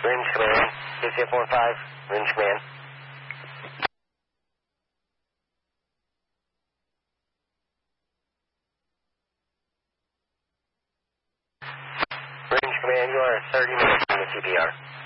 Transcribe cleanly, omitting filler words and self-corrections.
Range command, KC-45, range command. Range command, you are 30 minutes from the CPR.